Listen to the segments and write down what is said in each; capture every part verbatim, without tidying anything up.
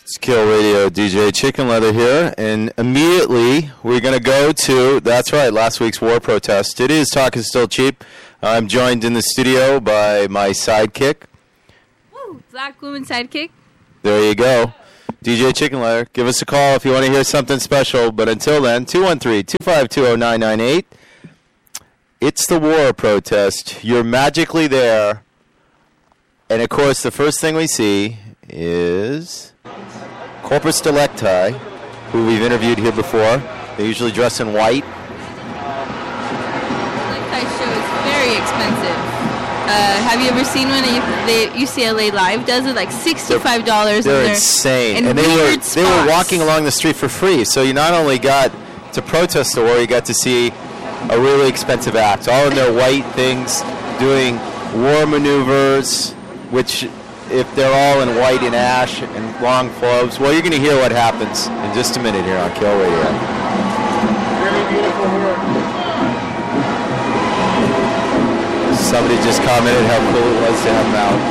It's Kill Radio, D J Chicken Leather here, and immediately we're going to go to, that's right, last week's war protest. It is Talk is Still Cheap. I'm joined in the studio by my sidekick. Woo, Black woman sidekick. There you go. D J Chicken Leather, give us a call if you want to hear something special, but until then, two one three, two five two, zero nine nine eight. It's the war protest. You're magically there, and of course the first thing we see is Corpus Delicti, who we've interviewed here before. They usually dress in white. Delicti show is very expensive. Uh, have you ever seen one? The U C L A Live does it like sixty-five dollars. They're, they're they're insane, and, and they were spots. they were walking along the street for free. So you not only got to protest the war, you got to see a really expensive act, all in their white things, doing war maneuvers, which, if they're all in white and ash and long clothes, well, you're going to hear what happens in just a minute here on Kill Radio. Very beautiful work. Somebody just commented how cool it was to have them out.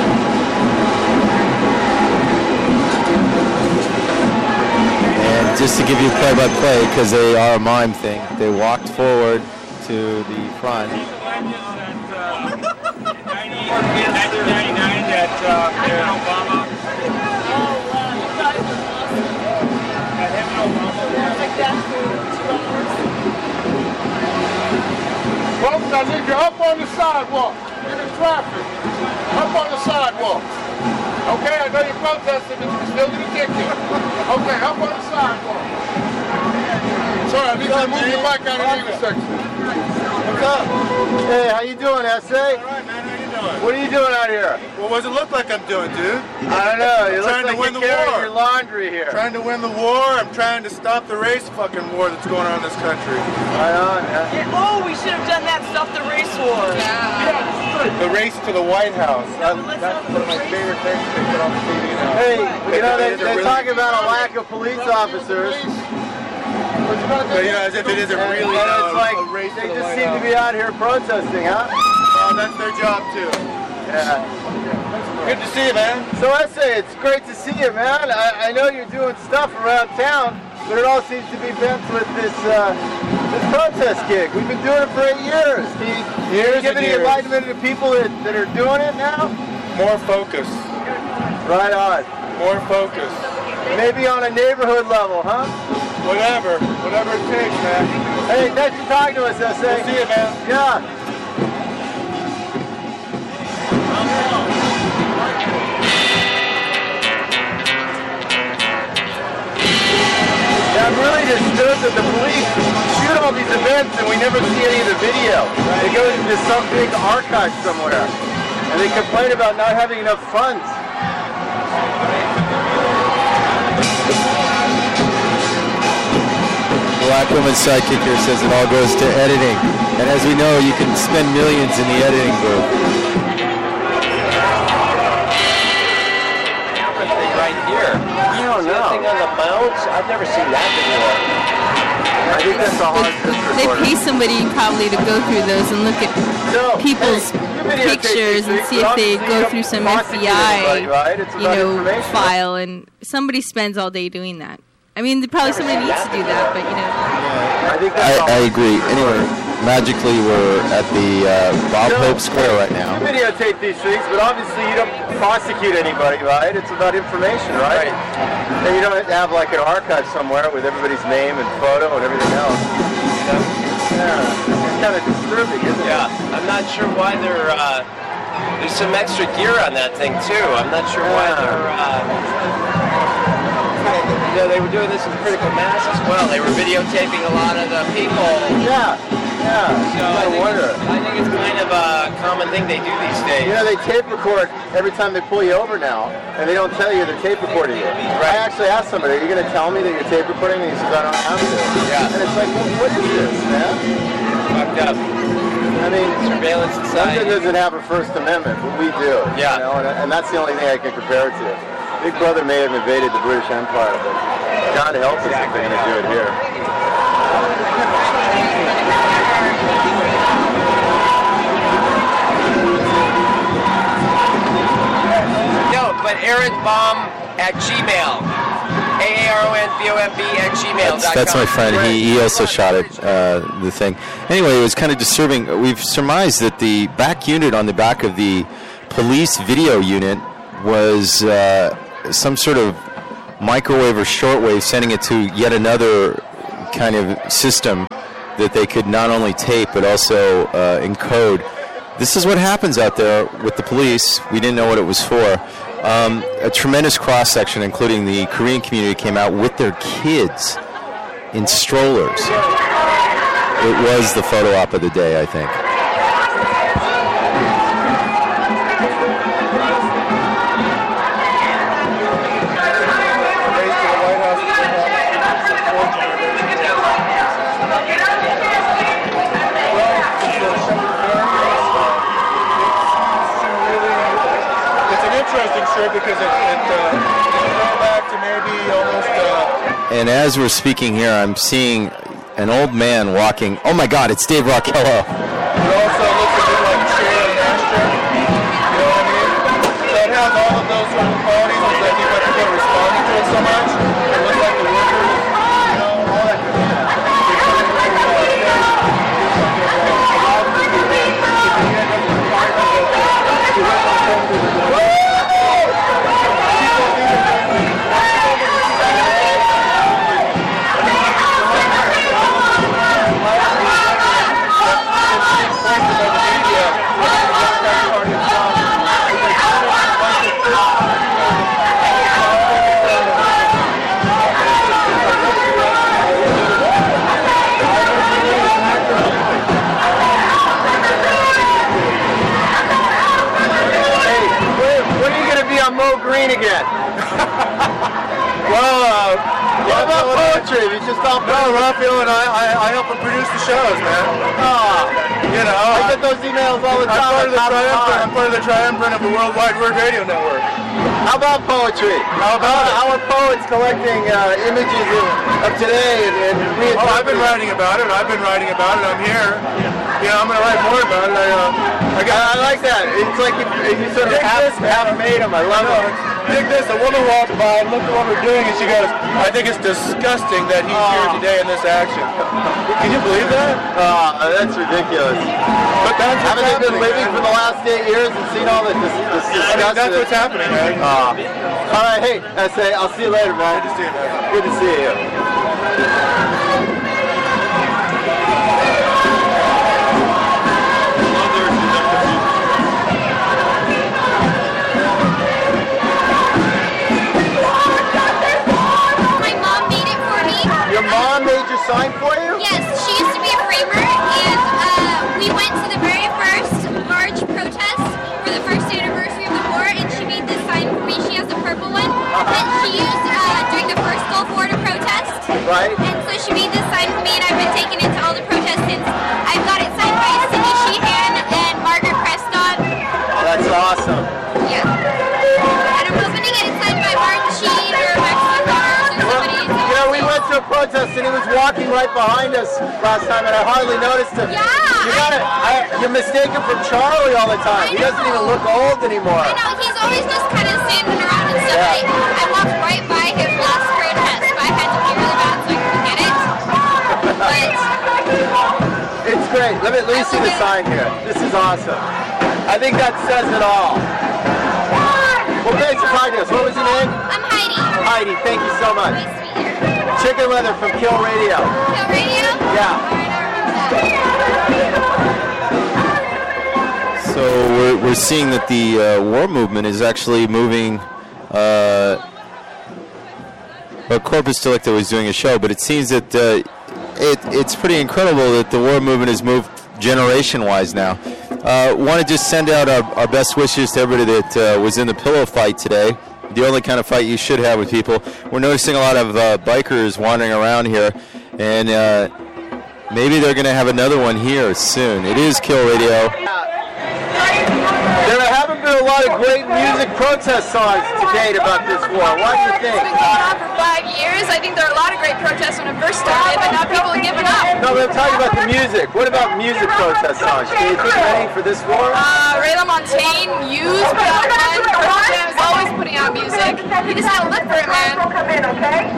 And just to give you play-by-play, because they are a mime thing, they walked forward to the front. nineteen ninety-nine that uh, Obama. Folks, I need you up on the sidewalk. You're in traffic. Up on the sidewalk. Okay, I know you're protesting, but you can still get a ticket. Okay, up on the sidewalk. Sorry, I need you to move your bike out of the intersection. What's up? Hey, how you doing, S A? All right, man. How you doing? What are you doing out here? Well, what does it look like I'm doing, dude? I don't know. You look trying to like win you're the carrying war. your laundry here. Trying to win the war. I'm trying to stop the race fucking war that's going on in this country. Right on, man. Yeah, oh, we should have done that stuff, the race war. The race to the White House. No, Um, let's that's not one of my race. favorite things they put on the T V now. Hey, you know, they, It's a they're really- talking about a lack of police officers. But, you know, as if it isn't And, really and uh, it's like, a race they to the just White seem to House. be out here protesting, huh? Well, that's their job, too. Yeah. Good to see you, man. So S A, it's great to see you, man. I, I know you're doing stuff around town, but it all seems to be bent with this uh, this protest gig. We've been doing it for eight years. Can you, can you Years give and any years. enlightenment to people that, that are doing it now? More focus. Right on. More focus. Maybe on a neighborhood level, huh? Whatever. Whatever it takes, man. Hey, thanks for talking to us, S A. We'll see you, man. Yeah. Yeah, I'm really disturbed that the police shoot all these events and we never see any of the video. It goes into some big archive somewhere. And they complain about not having enough funds. Black woman sidekick here says it all goes to editing. And as we know, you can spend millions in the editing booth. Right here. I don't know. Thing on the mounts? I've never seen that before. I think that's a hard They recorder. pay somebody probably to go through those and look at So, people's hey, you videotape pictures these and things, see but if they obviously go you don't through some prosecute F B I, anybody, right? It's you about know, information. file, and somebody spends all day doing that. I mean, probably somebody needs to do that, but you know. I think that's all. I, I agree. Anyway, magically we're at the uh, Bob So, Hope Square right now. You videotape these things, but obviously you don't prosecute anybody, right? It's about information, right? And you don't have like an archive somewhere with everybody's name and photo and everything else. Yeah, it's kind of disturbing, isn't it? Yeah, I'm not sure why they're, uh, there's some extra gear on that thing too. I'm not sure why Yeah. they're, uh, you know, they were doing this in critical mass as well. They were videotaping a lot of the people. Yeah, yeah. So I I think, wonder. I think it's kind of a common thing they do these days. You know, they tape record every time they pull you over now, and they don't tell you they're tape recording you. I actually asked somebody, are you going to tell me that you're tape recording? And he says, I don't have to. Yeah. And it's like, well, what is this, man? Fucked up. I mean, Surveillance London society. doesn't have a First Amendment, but we do. Yeah. You know, and, and that's the only thing I can compare it to. Big Brother may have invaded the British Empire, but God help us if they're going to do it here. No, but Aaron Baum at Gmail. A A R O N B O M B at gmail dot com. That's, that's my friend. He, he also shot it, uh, the thing. Anyway, it was kind of disturbing. We've surmised that the back unit on the back of the police video unit was uh, some sort of microwave or shortwave sending it to yet another kind of system that they could not only tape but also uh, encode. This is what happens out there with the police. We didn't know what it was for. Um, a tremendous cross-section, including the Korean community, came out with their kids in strollers. It was the photo op of the day, I think. Because it, it uh, goes back to maybe almost. Uh, and as we're speaking here, I'm seeing an old man walking. Oh my God! It's Dave Rockello. It also looks a bit like Cher and Asher. You know what I mean? So it has all of those sort of qualities, which I think why people are responding to it so much. It looks like the workers, you know, all that good Green again. Well, uh, what about poetry? You just don't. No, Raphael and I, I, I help him produce the shows, man. Ah, you know, I get those emails all the I'm time. part of the triumvirate. I'm part of the triumvirate of the Worldwide Word Radio Network. How about poetry? How about it? How are poets collecting uh, images of, of today and, and Oh, I've been writing about it. I've been writing about it. I'm here. You know, I'm going to write more about it. I, uh, I, got, I, I like that. It's like if, if you sort of half, half made them. I love I it. Dig this. A woman walked by and looked at what we're doing, and she goes, "I think it's disgusting that he's Oh. here today in this action." Can you believe that? Uh, that's ridiculous. But that's Haven't they been living for the last eight years and seen all this, this, this I mean, disgusting? that's what's happening, man. Uh, all right, hey, S A, I'll see you later, man. Good to see you, man. Good to see you. My mom made it for me. Your mom made your sign for you? Yes, she used to be a framer, and uh, we went to the very first large protest for the first anniversary of the war, and she made this sign for me. She has a purple one that she used uh, during the first Gulf War to protest. Right. And so she made this sign for me, and I've been taking it to all the protests since. I've got it signed by Cindy Sheehan and Margaret Preston. That's awesome. Yeah. And I'm hoping to get it signed by Martin Sheen or Max Lucas or somebody. You know, we went to a protest and he was walking right behind us last time, and I hardly noticed him. Yeah, You got it. I, you're mistaken for Charlie all the time. I He doesn't know. even look old anymore. I know, he's always just kind of standing around and stuff. Yeah. I, I walked right by his last protest, but I had to be really bad so I could get it. But It's great. Let me, let me see the sign here. This is awesome. I think that says it all. Well, thanks for talking to us. What was your name? I'm Heidi. Heidi. Thank you so much. Nice to meet you. Chicken Leather from Kill Radio. Kill Radio? Yeah. Alright, I remember that. So we're, we're seeing that the uh, war movement is actually moving. Uh, well, Corpus Delicti was doing a show, but it seems that uh, it, it's pretty incredible that the war movement has moved generation-wise now. Uh, want to just send out our, our best wishes to everybody that uh, was in the pillow fight today. The only kind of fight you should have with people. We're noticing a lot of uh, bikers wandering around here, and uh, maybe they're going to have another one here soon. It is Kill Radio. There haven't been a lot of great music protest songs to date about this war. What do you think? It's been going on for five years. I think there are a lot of great protests when it first started, but now people are giving up. No, but I'm talking about the music. What about music protest songs? Can you think of any for this war? Uh, Ray LaMontagne, Used put out one. Pearl Jam is always putting out music. He just had,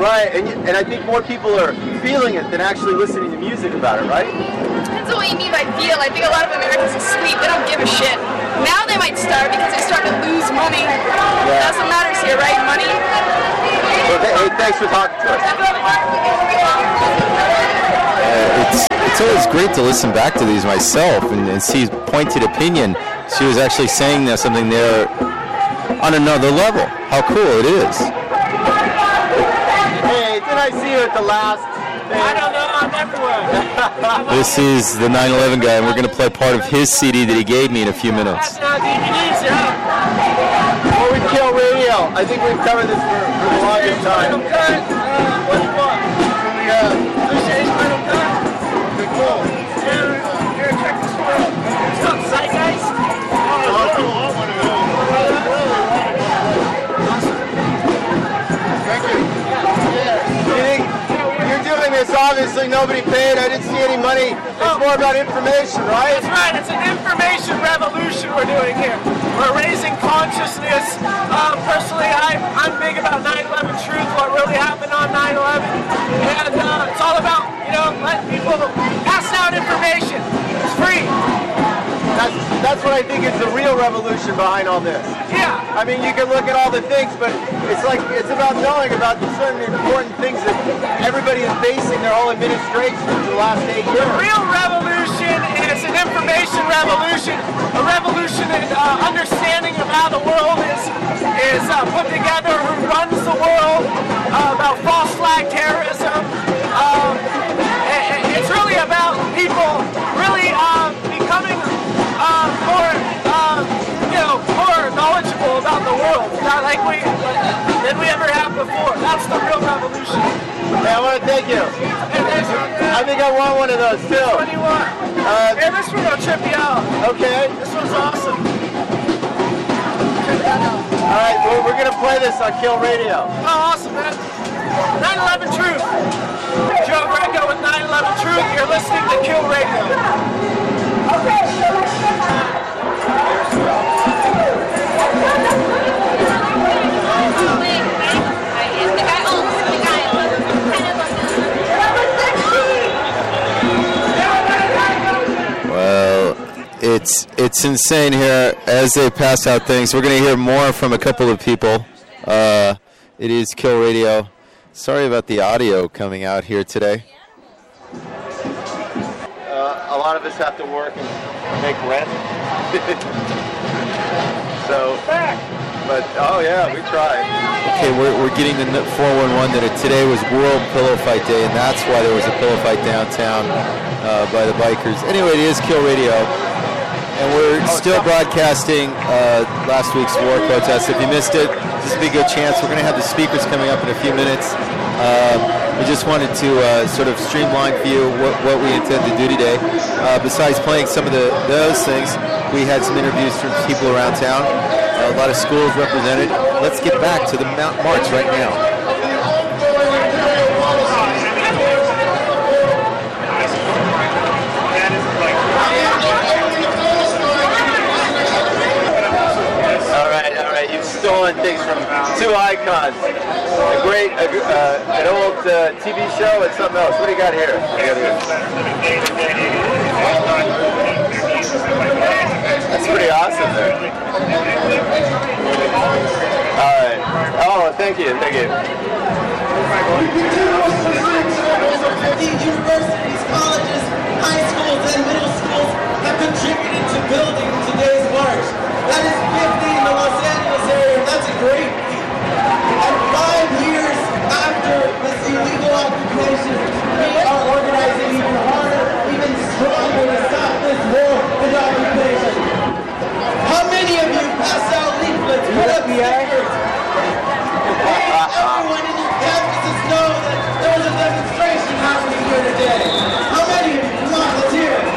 Right, and, and I think more people are feeling it than actually listening to music about it, right? Depends on what you mean by feel. I think a lot of Americans are asleep. They don't give a shit. Now they might start because they're starting to lose money. Yeah. That's what matters here, right? Money. Well, th- hey, thanks for talking to us. Uh, it's it's always great to listen back to these myself and, and see pointed opinion. She was actually saying that something there on another level. How cool it is. Hey, did I see you at the last thing? I don't know, I'm everywhere. This is the nine eleven guy, and we're going to play part of his C D that he gave me in a few minutes. That's not D V Ds, yeah. Well, we kill radio. I think we've covered this for, for the longest time. Final cut. Uh, what do you want? Yeah. Appreciate final cut. Okay, cool. Yeah, here, check this one out. It's called Zeitgeist. Thank you. You think you're doing this? Obviously, nobody paid. I didn't see any money. It's more about information, right? That's right, it's an information revolution we're doing here. We're raising consciousness. Uh, personally, I, I'm big about nine eleven Truth, what really happened on nine eleven. And uh, it's all about, you know, letting people pass out information. It's free. That's, that's what I think is the real revolution behind all this. Yeah. I mean, you can look at all the things, but it's like, it's about knowing about certain important things that everybody is basing their whole administration for the last eight years. The real revolution is an information revolution, a revolution in uh, understanding of how the world is is uh, put together, who runs the world, uh, about false flag terrorism. Um, it, it's really about people really uh, becoming uh, more, uh, you know, more knowledgeable about the world, not like we than we ever have before. That's the real revolution. Hey, I want to thank you. And this one, I think I want one of those too. Which one do you want? Uh, Here, this one will trip you out. Okay. This one's awesome. All right, well, we're going to play this on Kill Radio. Oh, awesome, man. nine eleven Truth. Joe Greco with nine eleven Truth. You're listening to Kill Radio. Well, it's it's insane here as they pass out things. We're going to hear more from a couple of people. Uh, it is Kill Radio. Sorry about the audio coming out here today. Uh, a lot of us have to work and make rent. So, but oh yeah, we try. Okay, we're, we're getting the four one one that it, today was World Pillow Fight Day, and that's why there was a pillow fight downtown uh, by the bikers. Anyway, it is Kill Radio, and we're still broadcasting uh, last week's war protest. If you missed it, this would be a good chance. We're going to have the speakers coming up in a few minutes. Uh, we just wanted to uh, sort of streamline for you what, what we intend to do today. Uh, besides playing some of the those things, we had some interviews from people around town. Uh, a lot of schools represented. Let's get back to the Mount March right now. All right, all right. You've stolen things from two icons. A great, a, uh, an old uh, T V show and something else. What do you got here? What do you got here? That's pretty awesome there. All right. Oh, thank you, thank you. Universities, colleges, high schools, and middle schools have contributed to building today's march. That is fifty in the Los Angeles area, and that's a great feat. And five years after this illegal occupation, we are organizing even harder, even stronger to stop this war and occupation. How many of you pass out leaflets, put up stickers? Hey, everyone in your campuses know that there's a demonstration happening here today. How many of you? Come on, let's hear it.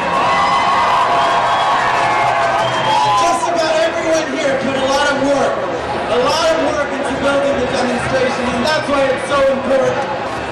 Just about everyone here put a lot of work, a lot of work into building the demonstration, and that's why it's so important.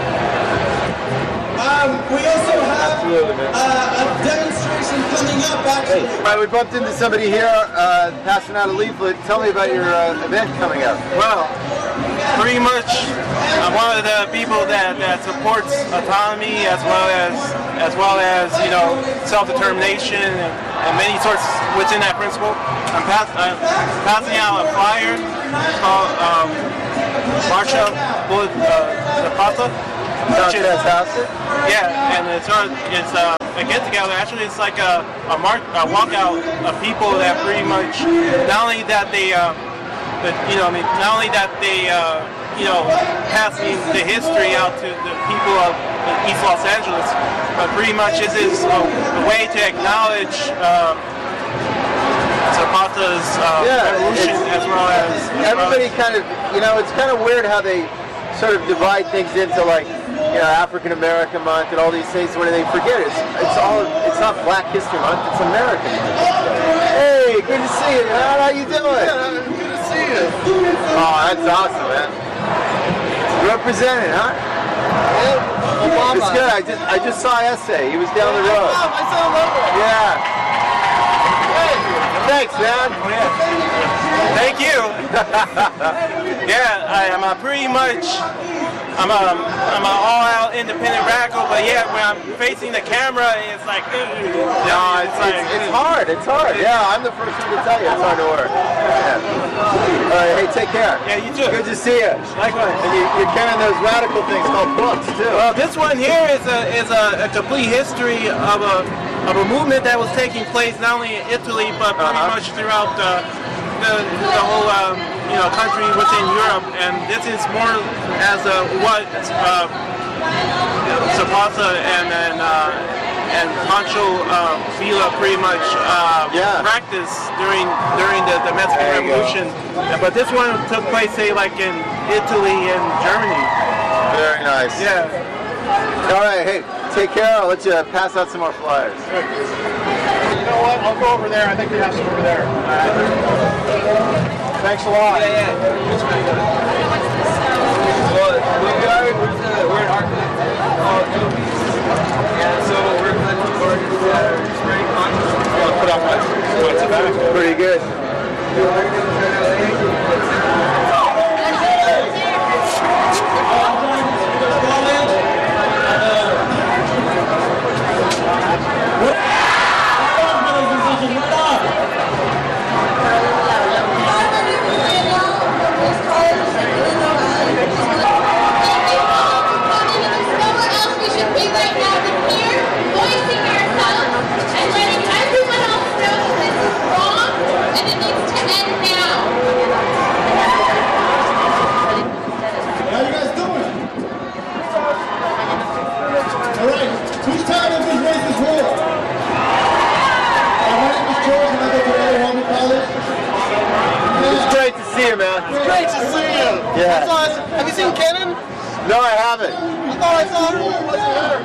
Um, we also have uh, a demonstration coming up, actually. All right, we bumped into somebody here uh, passing out a leaflet. Tell me about your uh, event coming up. Well, pretty much I'm one of the people that, that supports autonomy as well as as well as you know self-determination and, and many sorts within that principle. I'm, pass, I'm passing out a flyer called um, Marcha por uh, Zapata. Sounds fantastic. Yeah, and it's uh, it's uh, a get together. Actually, it's like a a, mark, a walkout of people that pretty much not only that they uh, but, you know I mean not only that they uh, you know passing the history out to the people of East Los Angeles, but pretty much this is a, a way to acknowledge uh, Zapata's uh, yeah, revolution as well as, as everybody well as, kind of you know it's kind of weird how they sort of divide things into like. You know, African American Month and all these things. When they forget it, it's, it's all. It's not Black History Month. It's American Month. Hey, good to see you, man. How you doing? Yeah, good to see you. Oh, that's awesome, man. Representing, huh? Yeah, Obama. It's good. I just I just saw Essay. He was down the road. I saw him over. Yeah. Hey, thanks, man. Thank you. Yeah, I am uh, pretty much. I'm a, I'm an all-out independent radical, but yeah, when I'm facing the camera, it's like, ugh, no, it's, it's, like, it's, it's hard. It's hard. Yeah, I'm the first one to tell you it's hard to work. Yeah. All right, hey, take care. Yeah, you too. Good to see you. Likewise. And you, you're carrying those radical things called books too. Well, this one here is a is a, a complete history of a of a movement that was taking place not only in Italy but pretty uh-huh. much throughout the the, the whole. Um, you know, country within Europe, and this is more as a, what uh, Zapata and and, uh, and Pancho uh, Villa pretty much uh, yeah. practiced during during the, the Mexican Revolution. Yeah, but this one took place, say, like in Italy and Germany. Very nice. Yeah. All right, hey, take care. I'll let you pass out some more flyers. You know what? I'll go over there. I think they have some over there. Thanks a lot. Yeah, yeah. Well, we are, we're in Arctic. Yeah, so we're planning to work spring on. I'll put up what's about. Pretty good. Man. It's great to see you. Yeah. Awesome. Have you seen Kenan? No, I haven't. I thought I saw her. What's her?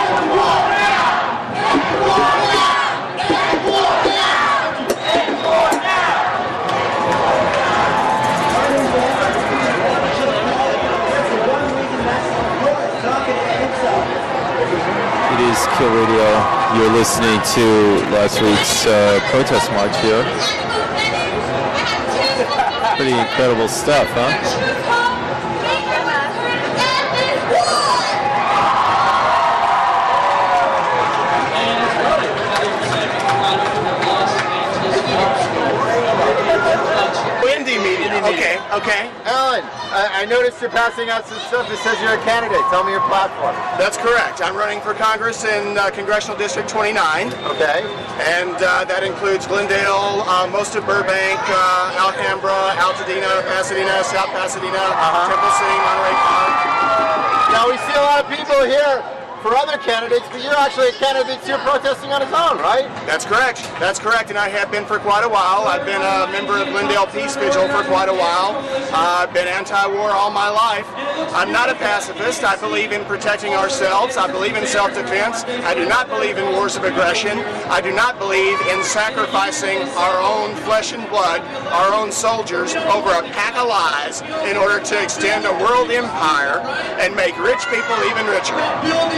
It is Kill Radio. You're listening to last week's uh, protest march here. Pretty incredible stuff, huh? Indie media. Okay, okay. Alan, I, I noticed you're passing out some stuff that says you're a candidate. Tell me your platform. That's correct. I'm running for Congress in uh, Congressional District twenty-nine. Okay. And uh, that includes Glendale, uh, most of Burbank, uh, Alhambra, Altadena, Pasadena, South Pasadena, uh-huh. Temple City, Monterey Park. Now we see a lot of people here for other candidates, but you're actually a candidate here protesting on his own, right? That's correct. That's correct, and I have been for quite a while. I've been a member of Glendale Peace Vigil for quite a while. Uh, I've been anti-war all my life. I'm not a pacifist. I believe in protecting ourselves. I believe in self-defense. I do not believe in wars of aggression. I do not believe in sacrificing our own flesh and blood, our own soldiers, over a pack of lies in order to extend a world empire and make rich people even richer.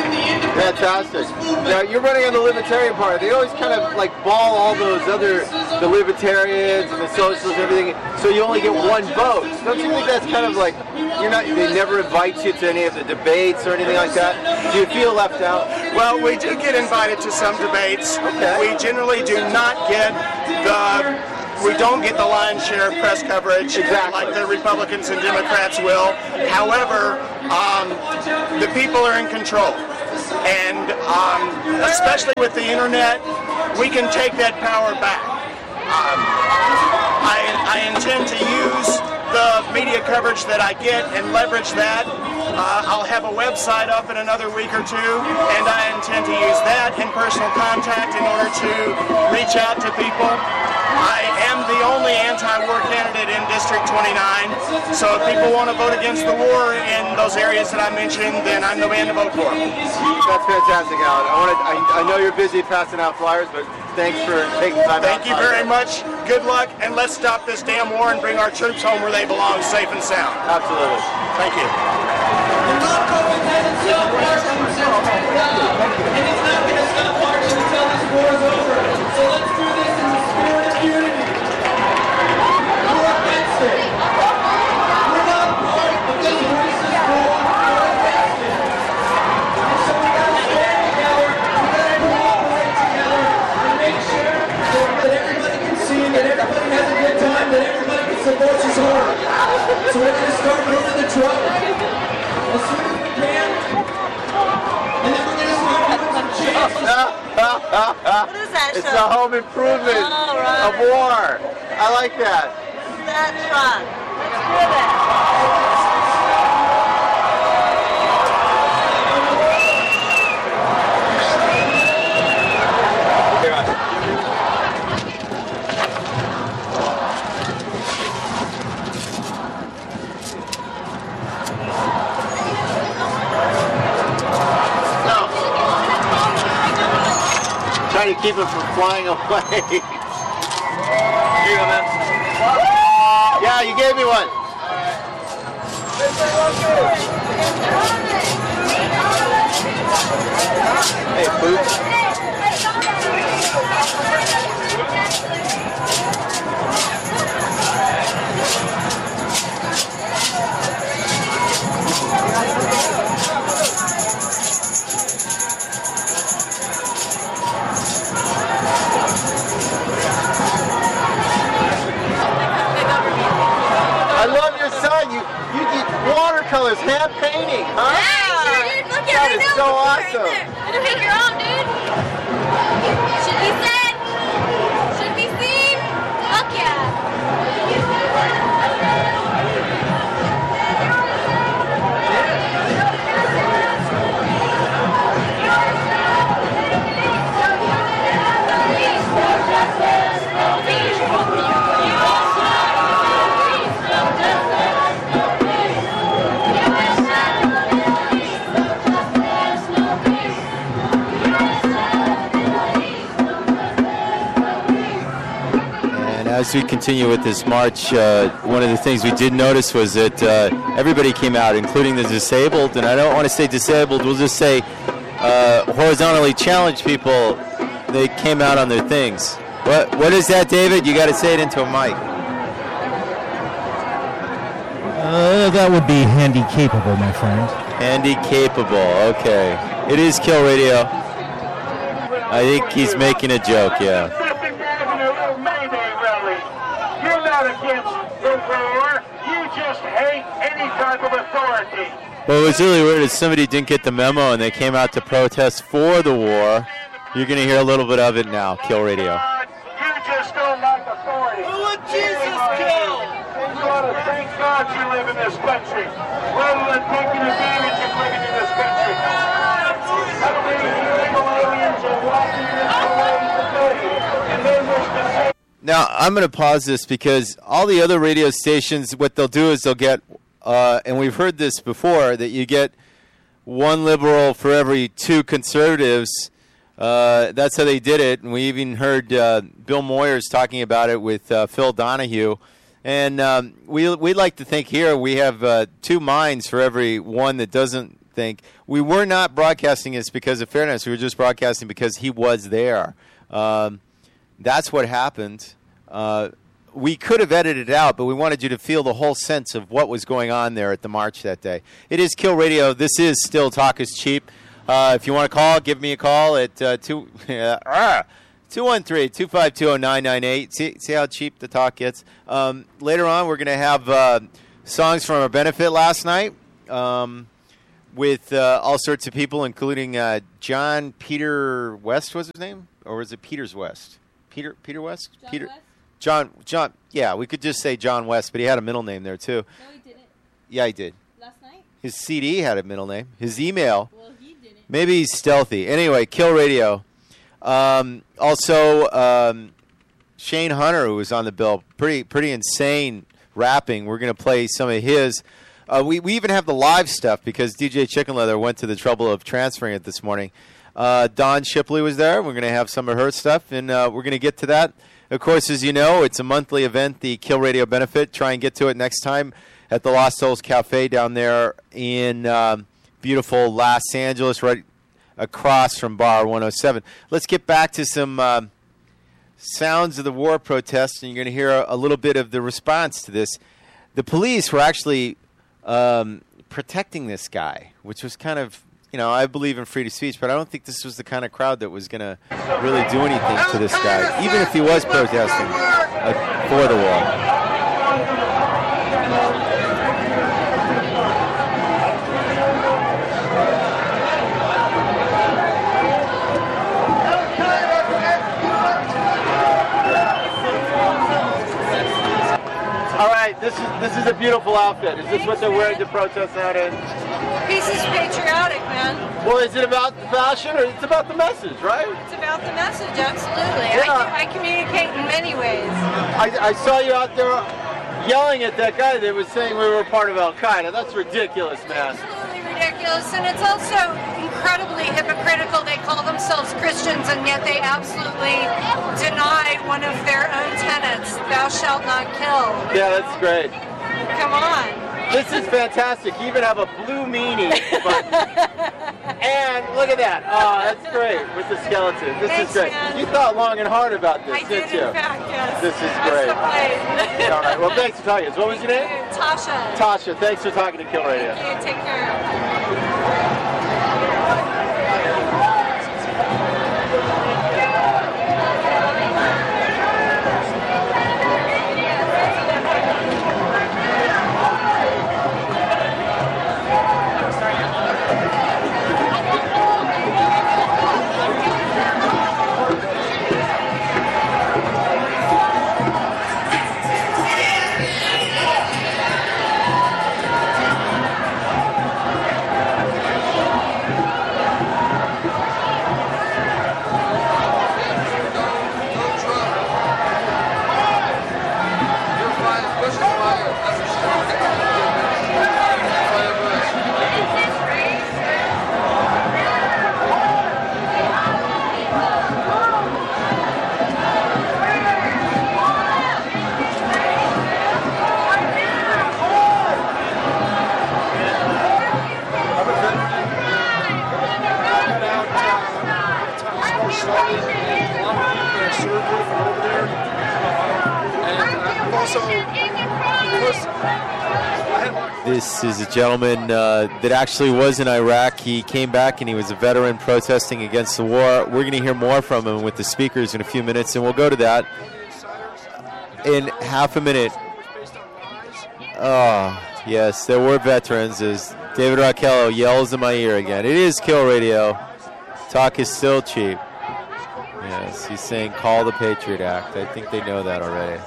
Fantastic. Now, you're running on the Libertarian Party. They always kind of like ball all those other, the Libertarians and the Socialists and everything, so you only get one vote. Don't you think that's kind of like, you're not, they never invite you to any of the debates or anything like that? Do you feel left out? Well, we do get invited to some debates. Okay. We generally do not get the... We don't get the lion's share of press coverage exactly. like the Republicans and Democrats will. However, um, the people are in control. And um, especially with the internet, we can take that power back. Um, I, I intend to use the media coverage that I get and leverage that. Uh, I'll have a website up in another week or two, and I intend to use that in personal contact in order to reach out to people. I am the only anti-war candidate in District twenty-nine, so if people want to vote against the war in those areas that I mentioned, then I'm the man to vote for. That's fantastic, Alan. I, want to, I, I know you're busy passing out flyers, but thanks for taking time out. Thank you very much. Good luck, and let's stop this damn war and bring our troops home where they belong, safe and sound. Absolutely. Thank you. And he's not going to stop marching until this war is over. So let's do this in the spirit of unity. We're against it. We're not part of this racist war. We're against it. And so we got to stand together. We got to cooperate together and make sure that, that everybody can see, that everybody has a good time, that everybody can support his heart. So we're going to start moving the truck as soon as we can. And then we're going to start doing some chants. What is that It's show? the home improvement Oh, right. of war. I like that. That's fun. Let's do that. Trying to keep it from flying away. Here you go, man. Yeah, you gave me one. Hey, Boots. I love your son. You you did watercolors, hand painting, huh? Yeah, sure did. Look at That it. is so awesome. Right Pick your own, dude. Should be said. Should be seen. Fuck yeah. As we continue with this march, uh, one of the things we did notice was that uh, everybody came out, including the disabled, and I don't want to say disabled, we'll just say uh, horizontally challenged people. They came out on their things. What What is that, David? You got to say it into a mic. Uh, that would be handy capable, my friend. Handy capable, okay. It is Kill Radio. I think he's making a joke, yeah. You're not against the war. You just hate any type of authority. What was really weird is somebody didn't get the memo and they came out to protest for the war. You're going to hear a little bit of it now, Kill Radio. You just don't like authority. Who would Jesus kill? You ought to thank God you live in this country, rather than taking advantage of living in this country. How many illegal aliens are walking this way today, and they wish to say... Now, I'm going to pause this because all the other radio stations, what they'll do is they'll get, uh, and we've heard this before, that you get one liberal for every two conservatives. Uh, that's how they did it. And we even heard uh, Bill Moyers talking about it with uh, Phil Donahue. And um, we we like to think here we have uh, two minds for every one that doesn't think. We were not broadcasting this because of fairness. We were just broadcasting because he was there. Um, that's what happened. Uh, we could have edited it out, but we wanted you to feel the whole sense of what was going on there at the march that day. It is Kill Radio. This is still Talk is Cheap. Uh, if you want to call, give me a call at uh, two. Uh, two one three, two five two, oh nine nine eight. See, see how cheap the talk gets. Um, later on, we're going to have uh, songs from our benefit last night um, with uh, all sorts of people, including uh, John Peter West was his name? Or was it Peters West? Peter Peter West? John Peter West? John, John, yeah, we could just say John West, but he had a middle name there, too. No, he didn't. Yeah, he did. Last night? His C D had a middle name. His email. Well, he didn't. Maybe he's stealthy. Anyway, Kill Radio. Um, also, um, Shane Hunter, who was on the bill, pretty pretty insane rapping. We're going to play some of his. Uh, we, we even have the live stuff because D J Chicken Leather went to the trouble of transferring it this morning. Uh, Dawn Shipley was there. We're going to have some of her stuff, and uh, we're going to get to that. Of course, as you know, it's a monthly event, the Kill Radio Benefit. Try and get to it next time at the Lost Souls Cafe down there in um, beautiful Los Angeles, right across from Bar one oh seven. Let's get back to some uh, sounds of the war protests, and you're going to hear a, a little bit of the response to this. The police were actually um, protecting this guy, which was kind of, you know, I believe in freedom of speech, but I don't think this was the kind of crowd that was going to really do anything to this guy, even if he was protesting uh, for the war. All right, this is this is a beautiful outfit. Is this what they're wearing to protest out in? This is patriotic, man. Well, is it about the fashion or it's about the message, right? It's about the message, absolutely. Yeah. I, I communicate in many ways. I, I saw you out there yelling at that guy that was saying we were part of Al-Qaeda. That's ridiculous, man. Absolutely ridiculous, and it's also incredibly hypocritical. They call themselves Christians, and yet they absolutely deny one of their own tenets, thou shalt not kill. Yeah, that's great. Come on. This is fantastic. You even have a blue meanie. But, and look at that. Oh, that's great with the skeleton. This Thanks, is great. man. You thought long and hard about this, I didn't did, you? in fact, yes. This is That's great. the plan. All right. Well, thanks for talking to us. What was your name? Tasha. Tasha. Thanks for talking to Kill Radio. Thank you. Take care. This is a gentleman uh, that actually was in Iraq. He came back and he was a veteran protesting against the war. We're going to hear more from him with the speakers in a few minutes, and we'll go to that in half a minute. Oh, yes, there were veterans, as David Rockello yells in my ear again. It is Kill Radio. Talk is still cheap. Yes, he's saying call the Patriot Act. I think they know that already.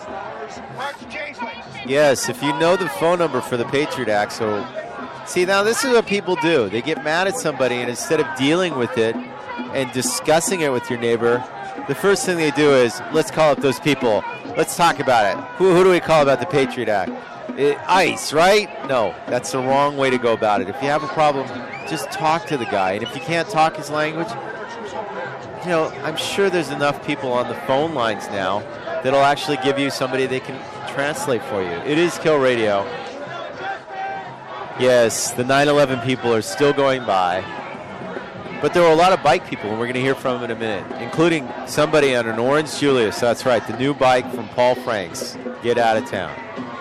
Yes, if you know the phone number for the Patriot Act. So, see, now this is what people do. They get mad at somebody, and instead of dealing with it and discussing it with your neighbor, the first thing they do is, let's call up those people. Let's talk about it. Who, who do we call about the Patriot Act? It, ICE, right? No, that's the wrong way to go about it. If you have a problem, just talk to the guy. And if you can't talk his language, you know, I'm sure there's enough people on the phone lines now that'll actually give you somebody they can translate for you. It is Kill Radio. Yes, the nine eleven people are still going by. But there were a lot of bike people, and we're going to hear from them in a minute, including somebody on an Orange Julius. That's right, the new bike from Paul Franks. Get out of town.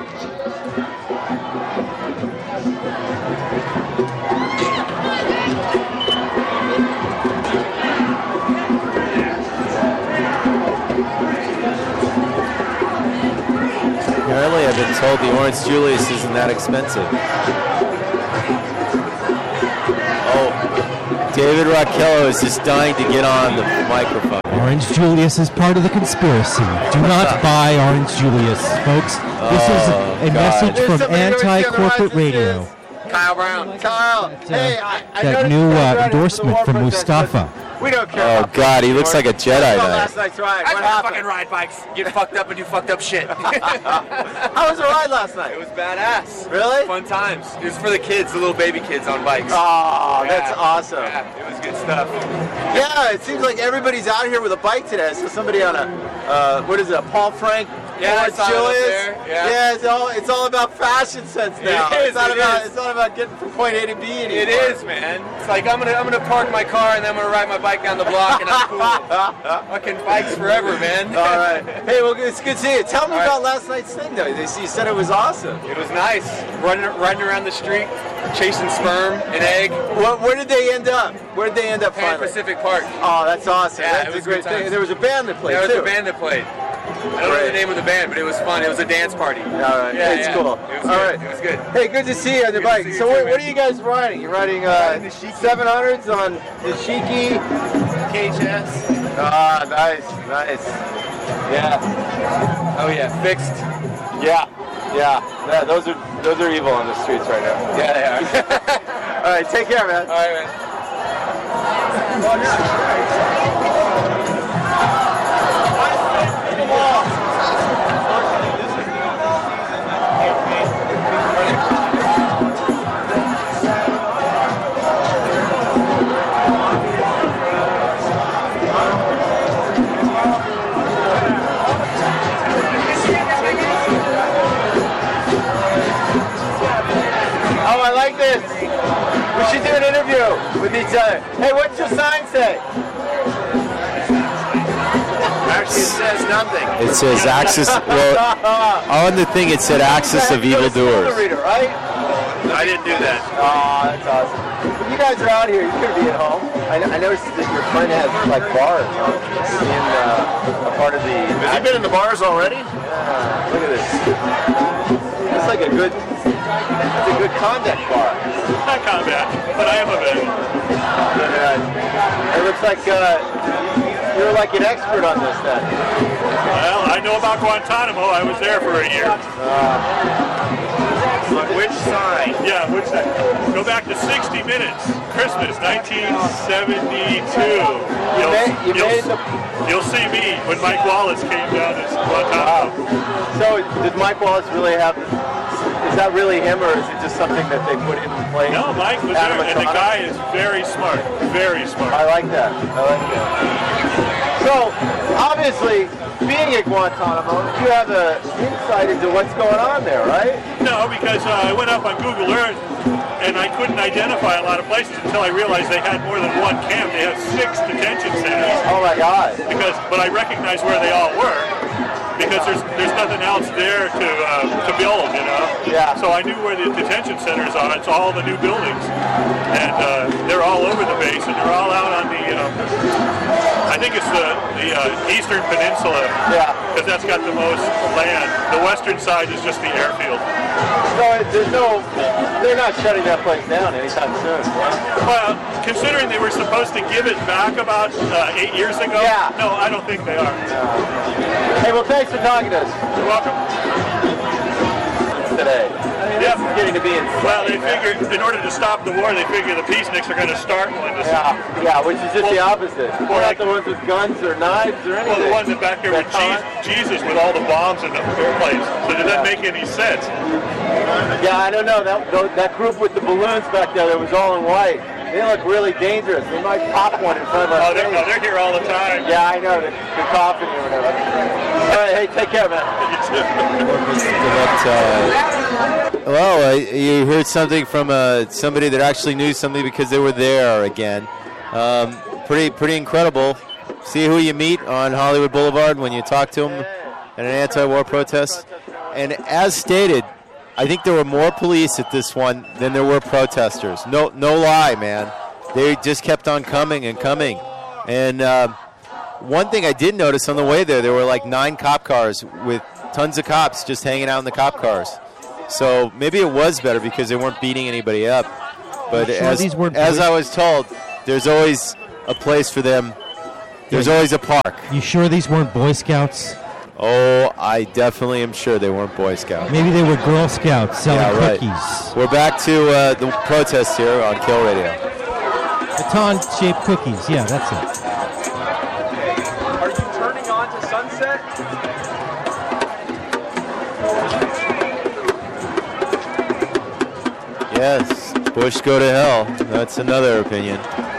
Apparently, I've been told the Orange Julius isn't that expensive. Oh, David Rockello is just dying to get on the microphone. Orange Julius is part of the conspiracy. Do not buy Orange Julius, folks. This is Oh, a God. message There's from somebody over here on the Anti-Corporate right Radio. that says, Kyle Brown. Kyle, hey, I, I That noticed new you guys uh, riding for the endorsement war from protest, Mustafa. but We don't care. Oh, about God, he looks like a Jedi How about Knight. last night's ride? I What just happened? fucking ride bikes, get fucked up and do fucked up shit. How was the ride last night? It was badass. Really? Fun times. It was for the kids, the little baby kids on bikes. Oh, Yeah. that's awesome. Yeah, it was good stuff. Yeah, it seems like everybody's out here with a bike today. I saw somebody on a, uh, what is it, a Paul Frank? Yeah, I Orange saw it up Julius? there, yeah. it's all it's all about fashion sense now. It is, it's not it about is. it's not about getting from point A to B anymore. It is, man. It's like I'm gonna I'm gonna park my car and then I'm gonna ride my bike down the block and I'm cool. Fucking bikes forever, man. All right. Hey, well, it's good to see you. Tell me All right. about last night's thing, though. You said it was awesome. It was nice. Running riding around the street, chasing sperm and egg. What, where did they end up? Where did they end up Pan finally? Pacific Park. Oh, that's awesome. Yeah, that's it a was great good times. thing. There was a band that played There was too. a band that played. I don't know Great. the name of the band, but it was fun. It was a dance party. All right, Yeah, it's yeah. cool. It was All good. right. It was good. Hey, good to see you on the Good to bike. see you So, too, what, man. what are you guys riding? You're riding uh, seven hundreds on the Shiki K H S. Ah, nice, nice. Yeah. Oh yeah, fixed. Yeah, yeah. Yeah, those are those are evil on the streets right now. Yeah, they are. All right, take care, man. All right, man. Oh, I like this. We should do an interview with each other. Hey, what's your sign say? Actually, it says nothing. It says Axis. Well, on the thing it said Axis of evildoers. Reader, right? I didn't do that. Oh, that's awesome. You guys are out here. You could be at home. I, I noticed that your friend has like bars huh? in uh, a part of the. Has he been in the bars already? Yeah, look at this. It's like a good. It's a good conduct bar. Not combat, but I am a vet. Uh, it looks like uh, you're like an expert on this then. Well, I know about Guantanamo. I was there for a year. On which side? Yeah, which side? Go back to sixty minutes. Christmas, nineteen seventy-two. You'll, made- you you'll, made the- you'll see me when Mike Wallace came down to Guantanamo. So, did Mike Wallace really have? Is that really him, or is it just something that they put in place? No, Mike was there, and the guy is very smart. Very smart. I like that. I like that. So, obviously, being at Guantanamo, you have an insight into what's going on there, right? No, because uh, I went up on Google Earth and I couldn't identify a lot of places until I realized they had more than one camp. They have six detention centers. Oh my God! Because, but I recognized where they all were because there's there's nothing else there to uh, to build, you know. Yeah. So I knew where the detention centers are. It's all the new buildings, and uh, they're all over the base, and they're all out on the. Um, I think it's the the uh, Eastern Peninsula. Yeah. Because that's got the most land. The western side is just the airfield. So there's no, they're not shutting that place down anytime soon. Well, considering they were supposed to give it back about uh, eight years ago, Yeah. no, I don't think they are. Hey, well, thanks for talking to us You're welcome. today. I mean, Yeah. this is getting to be insane. Well, they figured in order to stop the war, they figure the peaceniks are going to start one. To Yeah, yeah, which is just the Well, opposite. well, We're not like- the ones with guns or knives or anything. Well, the ones that back here with They're Jesus, Jesus with all the bombs in the airplanes. So did that make any sense? Yeah, I don't know. That that group with the balloons back there that was all in white, they look really dangerous. They might pop one in front of us. Oh, they're, oh, they're here all the time. Yeah, I know. They're, they're coughing or whatever. All right, hey, take care, man. Let, uh, Well, uh, you heard something from uh, somebody that actually knew something because they were there again. Um, pretty, pretty incredible. See who you meet on Hollywood Boulevard when you talk to them at an anti-war protest. And as stated, I think there were more police at this one than there were protesters. No, no lie, man. They just kept on coming and coming. And uh, one thing I did notice on the way there, there were like nine cop cars with tons of cops just hanging out in the cop cars. So maybe it was better because they weren't beating anybody up. But Sure, as, these weren't as police- I was told, there's always a place for them. There's Yeah. always a park. You sure these weren't Boy Scouts? Oh, I definitely am sure they weren't Boy Scouts. Maybe they were Girl Scouts selling Yeah, right. cookies. We're back to uh, the protest here on Kill Radio. Baton-shaped cookies. Yeah, that's it. Are you turning on to sunset? Yes, Bush go to hell. That's another opinion.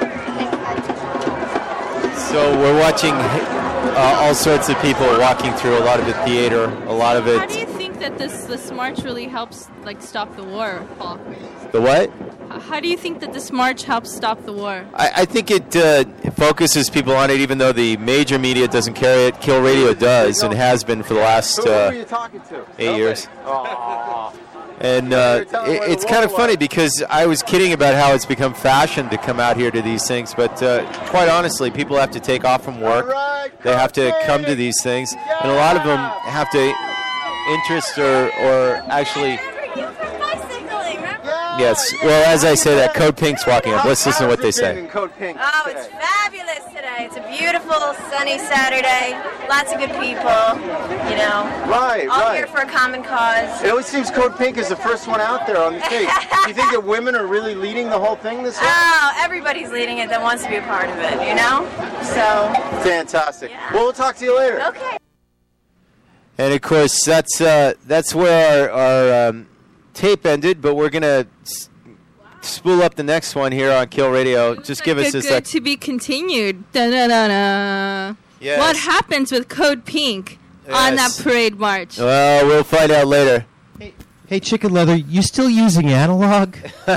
So we're watching uh, all sorts of people walking through a lot of the theater, a lot of How do it. you think that this this march really helps like stop the war, Paul? The what? H- How do you think that this march helps stop the war? I, I think it, uh, it focuses people on it, even though the major media doesn't carry it. Kill Radio does, and has been for the last Who uh, were you talking to? eight years. Aw. And uh, You're telling it, where the it's kind of war funny was. because I was kidding about how it's become fashion to come out here to these things, but uh, quite honestly, people have to take off from work. They have to come to these things, and a lot of them have to interest or, or actually. Yes. Well, as I say that, Code Pink's walking up. Let's listen to what they say. Code Pink. Oh, it's fabulous today. It's a beautiful, sunny Saturday. Lots of good people, you know. Right, all right. here for a common cause. It always seems Code Pink is the first one out there on the stage. Do you think that women are really leading the whole thing this year? Oh, everybody's leading it that wants to be a part of it, you know? So, Fantastic. Well, we'll talk to you later. okay. And of course, that's uh, that's where our, our um, tape ended, but we're gonna s- spool up the next one here on Kill Radio. Just give us Good, a good sec. to be continued. Da-da-da-da. Yes. What happens with Code Pink on that Yes. parade march? Well, we'll find out later. Hey, Chicken Leather, you still using analog?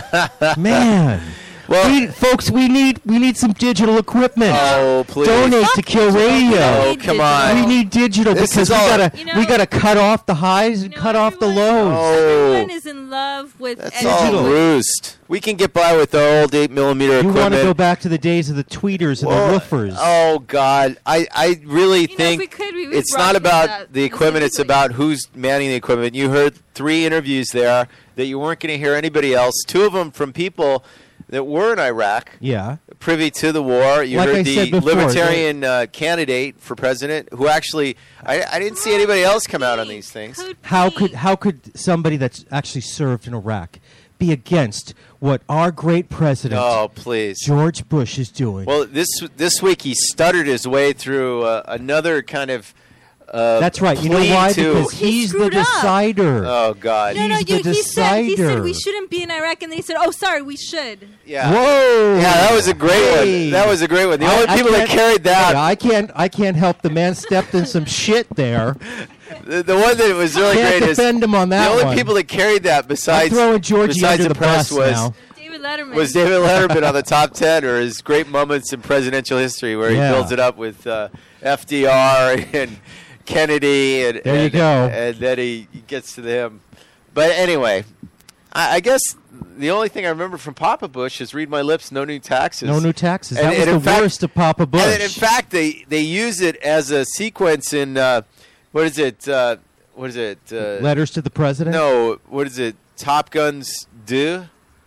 Man. Well, we, folks, we need we need some digital equipment. Oh, please. Donate to Kill Radio. Oh, come on. We need digital This because is we all- gotta You know- we gotta cut off the highs and cut off the lows. Everyone Oh, is in love with it's editing. all roost. We can get by with our old eight millimeter You equipment. want to go back to the days of the tweeters and Well, the woofers. Oh God, I, I really think we could, we would it's not broadcast about that the equipment. It's about who's manning the equipment. You heard three interviews there that you weren't going to hear anybody else. Two of them from people that were in Iraq, Yeah. privy to the war. You Like heard I the said before, libertarian uh, candidate for president, who actually I, I didn't see anybody else come out on these things. How could how could somebody that's actually served in Iraq be against what our great president Oh, please. George Bush is doing? Well, this this week he stuttered his way through uh, another kind of. Uh, That's right. You know plea why? to- Because he's the screwed up. decider. Oh God. No, no, He's you, the he said he said decider. we shouldn't be in Iraq, and they said, "Oh, sorry, we should." Yeah. Whoa! Yeah, that was a great Hey. one. That was a great one. The I- only I people that can't- carried that, Yeah, I can't. I can't help the man stepped in some shit there. the, the one that was really Can't great is defend him on that the only one. people that carried that besides I'm throwing Georgie besides under the the press bus was now. David Letterman. was David Letterman on the top ten, or his great moments in presidential history where he Yeah. builds it up with uh, F D R and Kennedy, and There you and, go. and then he gets to him. But anyway, I, I guess the only thing I remember from Papa Bush is "Read my lips, no new taxes." No new taxes. And- That was and the in fact- worst of Papa Bush. And then in fact, they, they use it as a sequence in uh, what is it? Uh, what is it? Uh, Letters to the president. no, what is it? Top Guns Do,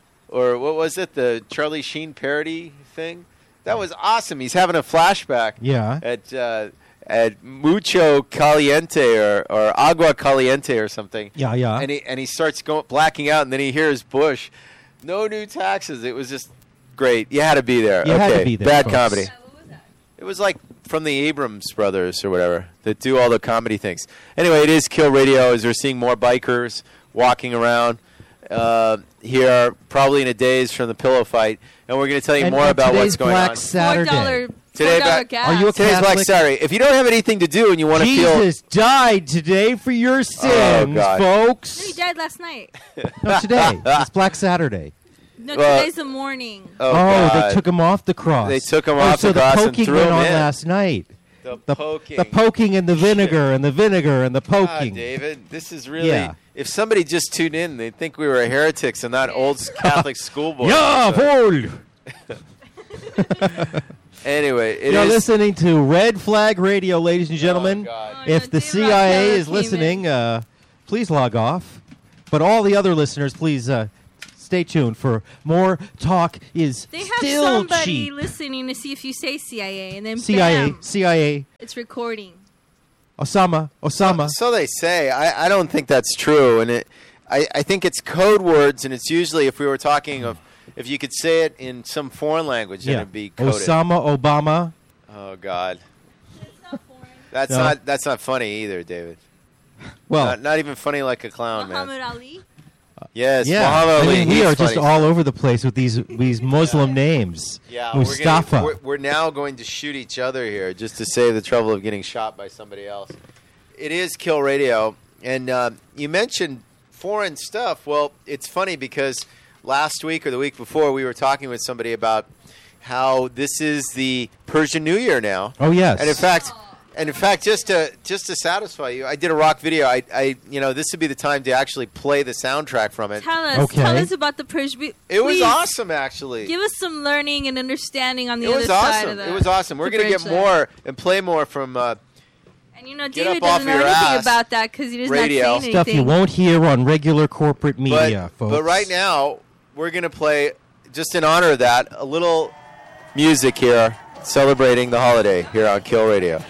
or what was it? The Charlie Sheen parody thing. That was awesome. He's having a flashback. Yeah. At uh, at Mucho Caliente or, or Agua Caliente or something. Yeah, yeah. And he and he starts going blacking out, and then he hears Bush, no new taxes. It was just great. You had to be there. You okay. had to be there, Bad folks. comedy. It was like from the Abrams brothers or whatever that do all the comedy things. Anyway, it is Kill Radio as we're seeing more bikers walking around uh, here, probably in a daze from the pillow fight, and we're going to tell you And- more and about today's what's going Black on. Saturday. Four dollar Today, Four dollar Black- gas. Are you a today's Black Catholic? Saturday. If you don't have anything to do and you want to feel, Jesus died today for your sins, God. No, folks. he died last night. No, today. It's Black Saturday. No, Well- today's the morning. oh, Oh, God. they took him off the cross. They took him oh, off so the cross and poking threw went him on in. last night. the, The poking. The poking and the vinegar and the vinegar and the God, poking. David, this is really. Yeah. If somebody just tuned in, they'd think we were heretics and not old Catholic schoolboys. Yeah, fool. Anyway, it You're is. listening to Red Flag Radio, ladies and gentlemen. God. Oh, if no, the Dave C I A Rockefeller is came listening, uh, please log off. But all the other listeners, please uh, stay tuned for more talk. Is They have still somebody cheap. listening to see if you say C I A, and then C I A, bam, C I A, it's recording. Osama, Osama. So they say. I, I don't think that's true, and it. I, I think it's code words, and it's usually if we were talking of if you could say it in some foreign language, then Yeah, it'd be coded. Osama Obama. Oh God. That's No. not that's not funny either, David. Well, not, not even funny like a clown, man. Muhammad Ali. Yes, yeah. Muhammad I Ali. mean, we he's are just funny. all over the place with these these Muslim names. Yeah, Mustafa. We're, gonna, we're, we're now going to shoot each other here just to save the trouble of getting shot by somebody else. It is Kill Radio, and uh, you mentioned foreign stuff. Well, it's funny because last week or the week before we were talking with somebody about how this is the Persian New Year now. Oh, yes. And in fact, and in fact, just to just to satisfy you, I did a rock video. I, I you know, this would be the time to actually play the soundtrack from it. Tell us, Okay. tell us about the Persian. It was Please, awesome, actually. Give us some learning and understanding on the It other was side awesome. of the. It was awesome. We're the going to get bridge there. more and play more from. Uh, And you know, Get David up off doesn't know your anything ass. about that because he does Radio. not say Stuff anything. you won't hear on regular corporate but, media, folks. but right now, we're going to play, just in honor of that, a little music here celebrating the holiday here on Kill Radio.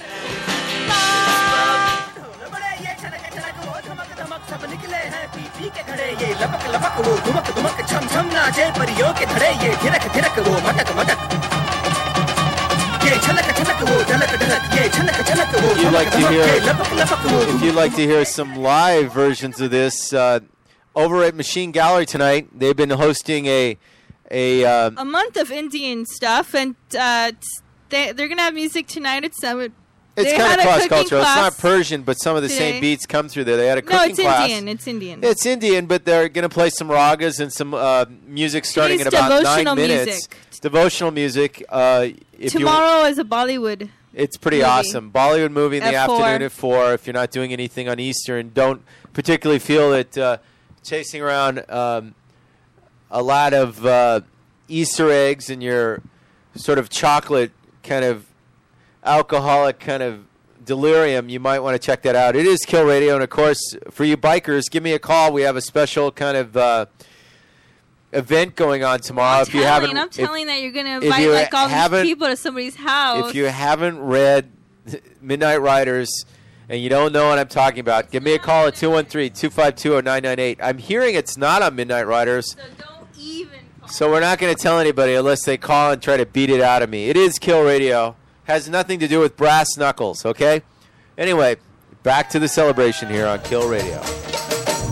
If you'd like to hear, if you'd like to hear some live versions of this, uh, over at Machine Gallery tonight, they've been hosting a a. Uh, A month of Indian stuff, and uh, t- they, they're gonna have music tonight at Summit. it's They kind had of a cross cooking cultural. It's not class Persian, but some of the today. same beats come through there. They had a cooking No, it's class. Indian. It's Indian. It's Indian, but they're going to play some ragas and some uh, music starting It's in about nine devotional minutes. music. It's devotional music. Uh, if you, Tomorrow is a Bollywood. it's pretty movie. awesome. Bollywood movie in the At four. afternoon at four. If you're not doing anything on Easter and don't particularly feel that uh, chasing around um, a lot of uh, Easter eggs and your sort of chocolate kind of alcoholic kind of delirium, you might want to check that out. It is Kill Radio, and of course, for you bikers, give me a call. We have a special kind of uh, event going on tomorrow. I'm if you telling, haven't, I'm if- telling that you're gonna if invite you like all haven't- these people to somebody's house. if you haven't read Midnight Riders and you don't know what I'm talking about, give me a call at two one three, two five two, zero nine nine eight. I'm hearing it's not on Midnight Riders. So don't even. So we're not going to tell anybody unless they call and try to beat it out of me. It is Kill Radio. Has nothing to do with brass knuckles, okay? Anyway, back to the celebration here on Kill Radio.